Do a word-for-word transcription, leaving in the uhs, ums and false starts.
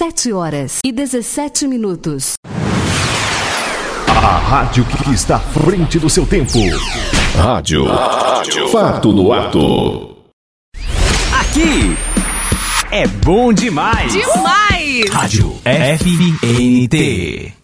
sete horas e dezessete minutos. A rádio que está à frente do seu tempo. Rádio. Rádio. Fato no ato. Aqui é bom demais. Demais. Rádio F N T.